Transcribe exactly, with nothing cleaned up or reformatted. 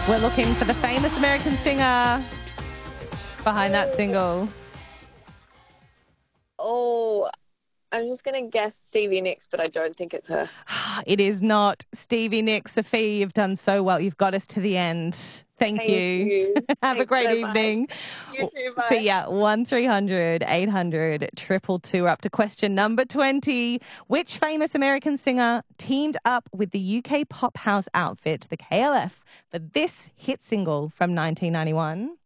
We're looking for the famous American singer behind that single. Oh, I'm just going to guess Stevie Nicks, but I don't think it's her. It is not Stevie Nicks. Sophie, you've done so well. You've got us to the end. Thank, Thank you. you. Have Thanks a great so evening. much. You too, bye. See ya. one three hundred eight hundred two two two. We're up to question number twenty. Which famous American singer teamed up with the U K pop house outfit, the K L F, for this hit single from nineteen ninety-one?